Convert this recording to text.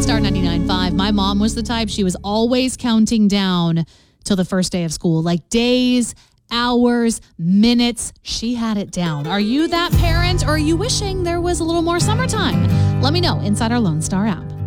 Star 99.5. My mom was the type, she was always counting down till the first day of school, like days, hours, minutes. She had it down. Are you that parent, or are you wishing there was a little more summertime? Let me know inside our Lone Star app.